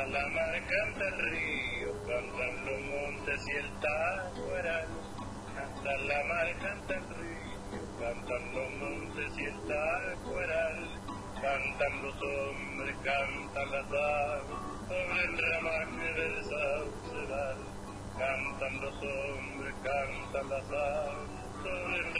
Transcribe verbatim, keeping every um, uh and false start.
Canta la mar, canta el río, cantan los montes y el tacuaral. Canta la mar, canta el río, cantan los montes y el tacuaral. Cantan los hombres, cantan las aves, sobre el ramaje del sauceral. Cantan los hombres, cantan las aves, sobre el